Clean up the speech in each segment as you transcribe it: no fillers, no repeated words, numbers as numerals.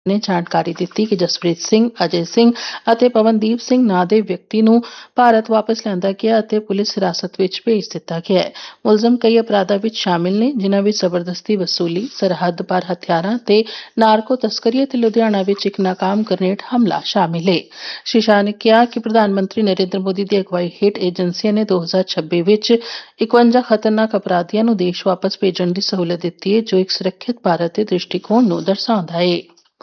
ਨੇ ਜਾਣਕਾਰੀ ਦਿੱਤੀ ਕਿ ਜਸਪ੍ਰੀਤ ਸਿੰਘ, ਅਜੇ ਸਿੰਘ ਅਤੇ ਪਵਨਦੀਪ ਸਿੰਘ ਨਾਂ ਦੇ ਵਿਅਕਤੀ ਨੂੰ ਭਾਰਤ ਵਾਪਸ ਲਿਆਂਦਾ ਗਿਆ ਅਤੇ ਪੁਲਿਸ ਹਿਰਾਸਤ ਵਿੱਚ ਭੇਜ ਦਿੱਤਾ ਗਿਆ ਹੈ। ਮੁਲਜ਼ਮ ਕਈ ਅਪਰਾਧਾਂ ਵਿੱਚ ਸ਼ਾਮਿਲ ਨੇ, ਜਿਨ੍ਹਾਂ ਵਿੱਚ ਜ਼ਬਰਦਸਤੀ ਵਸੂਲੀ, ਸਰਹੱਦ ਪਾਰ ਹਥਿਆਰਾਂ ਤੇ ਨਾਰਕੋ ਤਸਕਰੀ ਅਤੇ ਲੁਧਿਆਣਾ ਵਿੱਚ ਇੱਕ ਨਾਕਾਮ ਗ੍ਰਨੇਡ ਹਮਲਾ ਸ਼ਾਮਿਲ ਹੈ। ਸ਼੍ਰੀ ਸ਼ਾਹ ਨੇ ਕਿਹਾ ਕਿ ਪ੍ਰਧਾਨ ਮੰਤਰੀ ਨਰਿੰਦਰ ਮੋਦੀ ਦੀ ਅਗਵਾਈ ਹੇਠ ਏਜੰਸੀਆਂ ਨੇ 2026 ਵਿੱਚ 51 ਖਤਰਨਾਕ ਅਪਰਾਧੀਆਂ ਨੂੰ ਦੇਸ਼ ਵਾਪਸ ਭੇਜਣ ਦੀ ਸਹੂਲਤ ਦਿੱਤੀ ਹੈ, ਜੋ ਇੱਕ ਸੁਰੱਖਿਅਤ ਭਾਰਤ ਦੇ ਦ੍ਰਿਸ਼ਟੀਕੋਣ ਨੂੰ ਦਰਸਾਉਂਦਾ ਹੈ।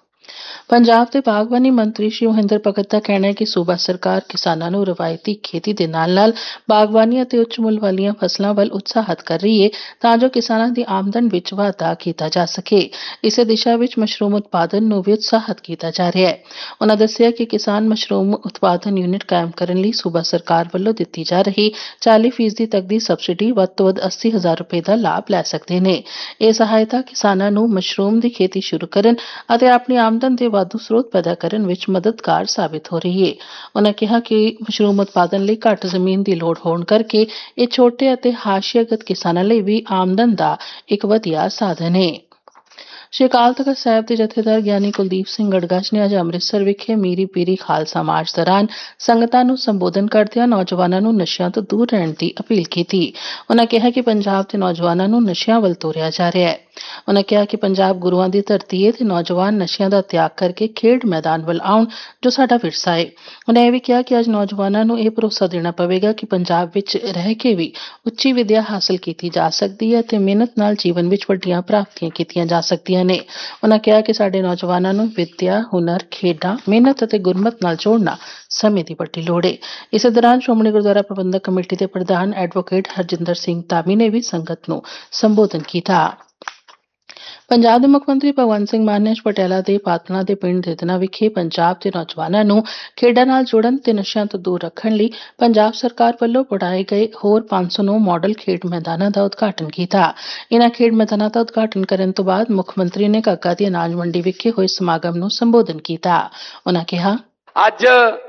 ਪੰਜਾਬ ਦੇ ਬਾਗਬਾਨੀ ਮੰਤਰੀ ਸ਼੍ਰੀ ਮਹਿੰਦਰ ਭਗਤ ਦਾ ਕਹਿਣਾ ਹੈ ਕਿ ਸੂਬਾ ਸਰਕਾਰ ਕਿਸਾਨਾਂ ਨੂੰ ਰਵਾਇਤੀ ਖੇਤੀ ਦੇ ਨਾਲ-ਨਾਲ ਬਾਗਬਾਨੀ ਅਤੇ ਉੱਚ ਮੁੱਲ ਵਾਲੀਆਂ ਫਸਲਾਂ ਵੱਲ ਉਤਸ਼ਾਹਿਤ ਕਰ ਰਹੀ ਹੈ, ਤਾਂ ਜੋ ਕਿਸਾਨਾਂ ਦੀ ਆਮਦਨ ਵਿੱਚ ਵਾਧਾ ਕੀਤਾ ਜਾ ਸਕੇ। ਇਸੇ ਦਿਸ਼ਾ ਵਿੱਚ ਮਸ਼ਰੂਮ ਉਤਪਾਦਨ ਨੂੰ ਵੀ ਉਤਸ਼ਾਹਿਤ ਕੀਤਾ ਜਾ ਰਿਹਾ ਹੈ। ਉਨ੍ਹਾਂ ਦੱਸਿਆ ਕਿ ਕਿਸਾਨ ਮਸ਼ਰੂਮ ਉਤਪਾਦਨ ਯੂਨਿਟ ਕਾਇਮ ਕਰਨ ਲਈ ਸੂਬਾ ਸਰਕਾਰ ਵੱਲੋਂ ਦਿੱਤੀ ਜਾ ਰਹੀ 40% ਤੱਕ ਦੀ ਸਬਸਿਡੀ ਵੱਧ ਤੋਂ ਵੱਧ 80,000 ਰੁਪਏ ਦਾ ਲਾਭ ਲੈ ਸਕਦੇ ਨੇ। ਇਹ ਸਹਾਇਤਾ ਕਿਸਾਨਾਂ ਨੂੰ ਮਸ਼ਰੂਮ ਦੀ ਖੇਤੀ ਸ਼ੁਰੂ ਕਰਨ ਅਤੇ ਆਪਣੀ ਆਮਦਨ ਦੇ ਵਾਧੂ ਸਰੋਤ ਪੈਦਾ ਕਰਨ ਵਿੱਚ ਮਦਦਗਾਰ ਸਾਬਿਤ ਹੋ ਰਹੀ ਹੈ। ਉਨ੍ਹਾਂ ਕਿਹਾ ਕਿ ਮਸ਼ਰੂਮ ਉਤਪਾਦਨ ਲਈ ਘੱਟ ਜ਼ਮੀਨ ਦੀ ਲੋੜ ਹੋਣ ਕਰਕੇ ਇਹ ਛੋਟੇ ਅਤੇ ਹਾਸ਼ੀਆਗਤ ਕਿਸਾਨਾਂ ਲਈ ਵੀ ਆਮਦਨ ਦਾ ਇੱਕ ਵਧੀਆ ਸਾਧਨ ਹੈ। ਸ਼੍ਰੀ ਅਕਾਲ ਤਖ਼ਤ ਸਾਹਿਬ ਦੇ ਜਥੇਦਾਰ ਗਿਆਨੀ ਕੁਲਦੀਪ ਸਿੰਘ ਗੜਗਚ ਨੇ ਅੱਜ ਅੰਮ੍ਰਿਤਸਰ ਵਿਖੇ ਮੀਰੀ ਪੀਰੀ ਖਾਲਸਾ ਮਾਰਚ ਦੌਰਾਨ ਸੰਗਤਾਂ ਨੂੰ ਸੰਬੋਧਨ ਕਰਦਿਆਂ ਨੌਜਵਾਨਾਂ ਨੂੰ ਨਸ਼ਿਆਂ ਤੋਂ ਦੂਰ ਰਹਿਣ ਦੀ ਅਪੀਲ ਕੀਤੀ। ਉਨ੍ਹਾਂ ਕਿਹਾ ਕਿ ਪੰਜਾਬ ਦੇ ਨੌਜਵਾਨਾਂ ਨੂੰ ਨਸ਼ਿਆਂ ਵੱਲ ਤੋਰਿਆ ਜਾ ਰਿਹਾ ਹੈ। ਉਨ੍ਹਾਂ ਕਿਹਾ ਕਿ ਪੰਜਾਬ ਗੁਰੂਆਂ ਦੀ ਧਰਤੀ ਹੈ ਤੇ ਨੌਜਵਾਨ ਨਸ਼ਿਆਂ ਦਾ ਤਿਆਗ ਕਰਕੇ ਖੇਡ ਮੈਦਾਨ ਵੱਲ ਆਉਣ, ਜੋ ਸਾਡਾ ਵਿਰਸਾ ਹੈ। ਉਨ੍ਹਾਂ ਇਹ ਵੀ ਕਿਹਾ ਕਿ ਅੱਜ ਨੌਜਵਾਨਾਂ ਨੂੰ ਇਹ ਭਰੋਸਾ ਦੇਣਾ ਪਵੇਗਾ ਕਿ ਪੰਜਾਬ ਵਿੱਚ ਰਹਿ ਕੇ ਵੀ ਉੱਚੀ ਵਿੱਦਿਆ ਹਾਸਲ ਕੀਤੀ ਜਾ ਸਕਦੀ ਹੈ ਤੇ ਮਿਹਨਤ ਨਾਲ ਜੀਵਨ ਵਿੱਚ ਵੱਡੀਆਂ ਪ੍ਰਾਪਤੀਆਂ ਕੀਤੀਆਂ ਜਾ ਸਕਦੀਆਂ ਨੇ। ਉਨ੍ਹਾਂ ਕਿਹਾ ਕਿ ਸਾਡੇ ਨੌਜਵਾਨਾਂ ਨੂੰ ਵਿੱਦਿਆ, ਹੁਨਰ, ਖੇਡਾਂ, ਮਿਹਨਤ ਅਤੇ ਗੁਰਮਤ ਨਾਲ ਜੋੜਨਾ ਸਮੇਂ ਦੀ ਵੱਡੀ ਲੋੜ ਹੈ। ਇਸੇ ਦੌਰਾਨ ਸ਼੍ਰੋਮਣੀ ਗੁਰਦੁਆਰਾ ਪ੍ਰਬੰਧਕ ਕਮੇਟੀ ਦੇ ਪ੍ਰਧਾਨ ਐਡਵੋਕੇਟ ਹਰਜਿੰਦਰ ਸਿੰਘ ਧਾਮੀ ਨੇ ਵੀ ਸੰਗਤ ਨੂੰ ਸੰਬੋਧਨ ਕੀਤਾ। ਪੰਜਾਬ ਦੇ ਮੁੱਖ ਮੰਤਰੀ ਭਗਵੰਤ ਸਿੰਘ ਮਾਨ ਨੇ ਅੱਜ ਪਟਿਆਲਾ ਦੇ ਪਾਤਣਾ ਦੇ ਪਿੰਡ ਦੇਦਨਾ ਵਿਖੇ ਪੰਜਾਬ ਦੇ ਨੌਜਵਾਨਾਂ ਨੂੰ ਖੇਡਾਂ ਨਾਲ ਜੋੜਨ ਤੇ ਨਸ਼ਿਆਂ ਤੋਂ ਦੂਰ ਰੱਖਣ ਲਈ ਪੰਜਾਬ ਸਰਕਾਰ ਵੱਲੋਂ ਬਣਾਏ ਗਏ ਹੋਰ 509 ਮਾਡਲ ਖੇਡ ਮੈਦਾਨਾਂ ਦਾ ਉਦਘਾਟਨ ਕੀਤਾ। ਇਨ੍ਹਾਂ ਖੇਡ ਮੈਦਾਨਾਂ ਦਾ ਉਦਘਾਟਨ ਕਰਨ ਤੋਂ ਬਾਅਦ ਮੁੱਖ ਮੰਤਰੀ ਨੇ ਕਾਕਾ ਦੀ ਅਨਾਜ ਮੰਡੀ ਵਿਖੇ ਹੋਏ ਸਮਾਗਮ ਨੂੰ ਸੰਬੋਧਨ ਕੀਤਾ। ਉਨ੍ਹਾਂ ਕਿਹਾ, ਅੱਜ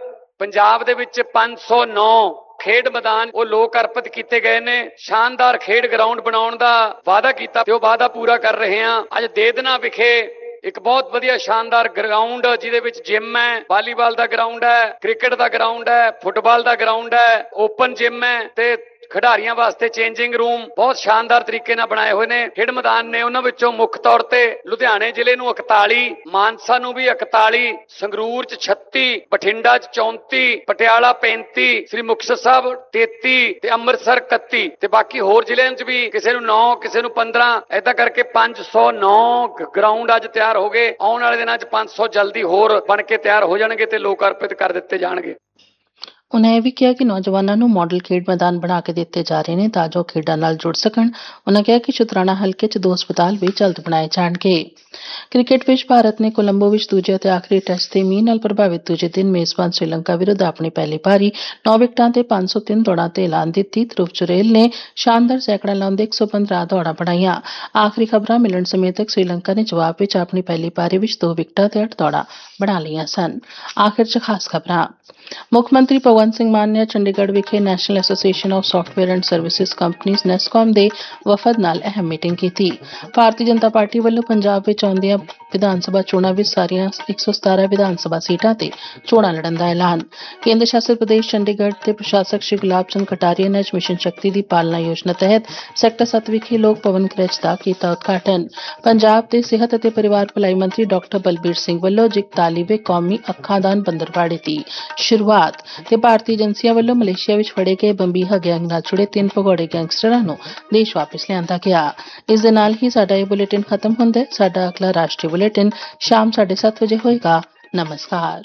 ਪੰਜਾਬ ਦੇ ਵਿੱਚ 509 ਖੇਡ ਮੈਦਾਨ ਉਹ ਲੋਕ ਅਰਪਿਤ ਕੀਤੇ ਗਏ ਨੇ। ਸ਼ਾਨਦਾਰ ਖੇਡ ਗਰਾਊਂਡ ਬਣਾਉਣ ਦਾ ਵਾਅਦਾ ਕੀਤਾ ਤੇ ਉਹ ਵਾਅਦਾ ਪੂਰਾ ਕਰ ਰਹੇ ਹਾਂ। ਅੱਜ ਦੇਦਨਾ ਵਿਖੇ ਇੱਕ ਬਹੁਤ ਵਧੀਆ ਸ਼ਾਨਦਾਰ ਗਰਾਊਂਡ, ਜਿਹਦੇ ਵਿੱਚ ਜਿਮ ਹੈ, ਵਾਲੀਬਾਲ ਦਾ ਗਰਾਊਂਡ ਹੈ, ਕ੍ਰਿਕਟ ਦਾ ਗਰਾਊਂਡ ਹੈ, ਫੁੱਟਬਾਲ ਦਾ ਗਰਾਊਂਡ ਹੈ, ਓਪਨ ਜਿਮ ਹੈ ਤੇ ਖਿਡਾਰੀਆਂ ਵਾਸਤੇ ਚੇਂਜਿੰਗ ਰੂਮ ਬਹੁਤ ਸ਼ਾਨਦਾਰ ਤਰੀਕੇ ਨਾਲ ਬਣਾਏ ਹੋਏ ਨੇ। ਖੇਡ ਮੈਦਾਨ ਨੇ ਉਹਨਾਂ ਵਿੱਚੋਂ ਮੁੱਖ ਤੌਰ ਤੇ ਲੁਧਿਆਣੇ ਜ਼ਿਲ੍ਹੇ ਨੂੰ 41, ਮਾਨਸਾ ਨੂੰ ਵੀ 41, ਸੰਗਰੂਰ 'ਚ 36, ਬਠਿੰਡਾ 'ਚ 34, ਪਟਿਆਲਾ 35, ਸ੍ਰੀ ਮੁਕਤਸਰ ਸਾਹਿਬ 33 ਤੇ ਅੰਮ੍ਰਿਤਸਰ 31 ਤੇ ਬਾਕੀ ਹੋਰ ਜ਼ਿਲ੍ਹਿਆਂ 'ਚ ਵੀ ਕਿਸੇ ਨੂੰ 9, ਕਿਸੇ ਨੂੰ 15, ਏਦਾਂ ਕਰਕੇ 509 ਗਰਾਊਂਡ ਅੱਜ ਤਿਆਰ ਹੋ ਗਏ। ਆਉਣ ਵਾਲੇ ਦਿਨਾਂ 'ਚ 500 ਜਲਦੀ ਹੋਰ ਬਣ ਕੇ ਤਿਆਰ ਹੋ ਜਾਣਗੇ ਤੇ ਲੋਕ ਅਰਪਿਤ ਕਰ ਦਿੱਤੇ ਜਾਣਗੇ। ਉਨ੍ਹਾਂ ਇਹ ਵੀ ਕਿਹਾ ਕਿ ਨੌਜਵਾਨਾਂ ਨੂੰ ਮਾਡਲ ਖੇਡ ਮੈਦਾਨ ਬਣਾ ਕੇ ਦਿੱਤੇ ਜਾ ਰਹੇ ਨੇ ਤਾਂ ਜੋ ਖੇਡਾਂ ਨਾਲ ਜੁੜ ਸਕਣ। ਉਨ੍ਹਾਂ ਕਿਹਾ ਕਿ ਸ਼ੁਤਰਾਣਾ ਹਲਕੇ 'ਚ 2 ਹਸਪਤਾਲ ਵੀ ਜਲਦ ਬਣਾਏ ਜਾਣਗੇ। ਕ੍ਰਿਕਟ ਵਿੱਚ ਭਾਰਤ ਨੇ ਕੋਲੰਬੋ ਵਿੱਚ ਦੂਜੇ ਅਤੇ ਆਖਰੀ ਟੈਸਟ ਤੇ ਮੀਂਹ ਨਾਲ ਪ੍ਰਭਾਵਿਤ ਦੂਜੇ ਦਿਨ ਮੇਜ਼ਬਾਨ ਸ੍ਰੀਲੰਕਾ ਵਿਰੁੱਧ ਆਪਣੀ ਪਹਿਲੀ ਪਾਰੀ 9 ਵਿਕਟਾਂ ਤੇ 503 ਦੌੜਾਂ ਤੇ ਐਲਾਨ ਦਿੱਤੀ। ਧਰੁਵ ਜੁਰੇਲ ਨੇ ਸ਼ਾਨਦਾਰ ਸੈਂਕੜਾ ਲਾਉਂਦੇ 115 ਦੌੜਾਂ ਬਣਾਈਆਂ। ਆਖਰੀ ਖਬਰਾਂ ਮਿਲਣ ਸਮੇਂ ਤੱਕ ਸ੍ਰੀਲੰਕਾ ਨੇ ਜਵਾਬ ਵਿੱਚ ਆਪਣੀ ਪਹਿਲੀ ਪਾਰੀ ਵਿੱਚ 2 ਵਿਕਟਾਂ ਤੇ 8 ਦੌੜਾਂ ਬਣਾ ਲਈਆਂ ਸਨ। ਆਖਿਰ 'ਚ ਖਾਸ ਖਬਰਾਂ। ਮੁੱਖ ਮੰਤਰੀ ਭਗਵੰਤ ਸਿੰਘ ਮਾਨ ਨੇ ਚੰਡੀਗੜ੍ਹ ਵਿਖੇ national association of software and services companies ਨੈਸਕੌਮ ਦੇ ਵਫਦ ਨਾਲ ਅਹਿਮ ਮੀਟਿੰਗ ਕੀਤੀ। ਭਾਰਤੀ ਜਨਤਾ ਪਾਰਟੀ ਵੱਲੋਂ ਪੰਜਾਬ ਵਿੱਚ ਆਉਂਦੀਆਂ ਵਿਧਾਨ ਸਭਾ ਚੋਣਾਂ ਵਿੱਚ ਸਾਰੀਆਂ 117 ਵਿਧਾਨ ਸਭਾ ਸੀਟਾਂ ਤੇ ਚੋਣਾਂ ਲੜਨ ਦਾ ਐਲਾਨ। ਕੇਂਦਰ ਸ਼ਾਸਿਤ ਪ੍ਰਦੇਸ਼ ਚੰਡੀਗੜ੍ਹ ਦੇ ਪ੍ਰਸ਼ਾਸਕ ਸ਼੍ਰੀ ਗੁਲਾਬ ਚੰਦ ਕਟਾਰੀਆ ਨੇ ਅੱਜ ਮਿਸ਼ਨ ਸ਼ਕਤੀ ਦੀ ਪਾਲਣਾ ਯੋਜਨਾ ਤਹਿਤ ਸੈਕਟਰ 7 ਵਿਖੇ ਲੋਕ ਭਵਨ ਕ੍ਰੈਚ ਦਾ ਕੀਤਾ ਉਦਘਾਟਨ। ਪੰਜਾਬ ਦੇ ਸਿਹਤ ਅਤੇ ਪਰਿਵਾਰ ਭਲਾਈ ਮੰਤਰੀ ਡਾਕਟਰ ਬਲਬੀਰ ਸਿੰਘ ਵੱਲੋਂ 41ਵੇਂ ਕੌਮੀ ਅੱਖਾਂ ਦਾਨ ਪੰਦਰਵਾੜੇ ਦੀ ਸ਼ੁਰੂਆਤ ਤੇ ਭਾਰਤੀ ਏਜੰਸੀਆਂ ਵੱਲੋਂ ਮਲੇਸ਼ੀਆ ਵਿੱਚ ਫੜੇ ਗਏ ਬੰਬੀਹਾ ਗੈਂਗ ਨਾਲ ਜੁੜੇ 3 ਭਗੌੜੇ ਗੈਂਗਸਟਰਾਂ ਨੂੰ ਦੇਸ਼ ਵਾਪਸ ਲਿਆਂਦਾ ਗਿਆ। ਇਸ ਦੇ ਨਾਲ ਹੀ ਸਾਡਾ ਇਹ ਬੁਲੇਟਿਨ ਖਤਮ ਹੁੰਦਾ ਹੈ। ਸਾਡਾ ਅਗਲਾ ਰਾਸ਼ਟਰੀ ਬੁਲੇਟਿਨ ਸ਼ਾਮ 7:30 ਵਜੇ ਹੋਏਗਾ। ਨਮਸਕਾਰ।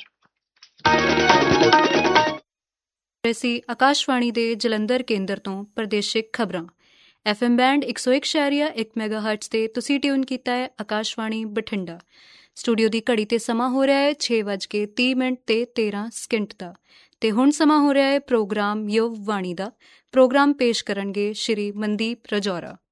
ਅਸੀਂ ਆਕਾਸ਼ਵਾਣੀ ਦੇ ਜਲੰਧਰ ਕੇਂਦਰ ਤੋਂ ਪ੍ਰਦੇਸ਼ਿਕ ਖਬਰਾਂ FM ਬੈਂਡ 101.1 ਮੈਗਾਹਰਟਜ਼ ਤੇ ਤੁਸੀਂ ਟਿਊਨ ਕੀਤਾ ਹੈ ਆਕਾਸ਼ਵਾਣੀ ਬਠਿੰਡਾ। ਸਟੂਡੀਓ ਦੀ ਘੜੀ ਤੇ ਸਮਾਂ ਹੋ ਰਿਹਾ ਹੈ 6:30 ਤੇ 13 ਦਾ ਤੇ ਹੁਣ ਸਮਾਂ ਹੋ ਰਿਹਾ ਹੈ ਪ੍ਰੋਗਰਾਮ ਯੁਵ ਵਾਣੀ ਦਾ। ਪ੍ਰੋਗਰਾਮ ਪੇਸ਼ ਕਰਨਗੇ ਸ਼੍ਰੀ ਮਨਦੀਪ ਰਜੌਰਾ।